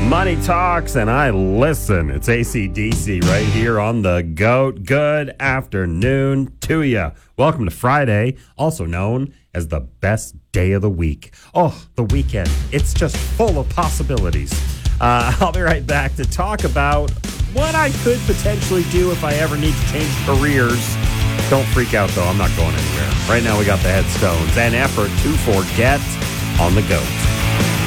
Money talks and I listen. It's AC/DC right here on the GOAT. Good afternoon to you. Welcome to Friday, also known as the best day of the week. Oh, the weekend. It's just full of possibilities. I'll be right back to talk about what I could potentially do if I ever need to change careers. Don't freak out, though. I'm not going anywhere. Right now, we got the headstones and effort to forget on the GOAT.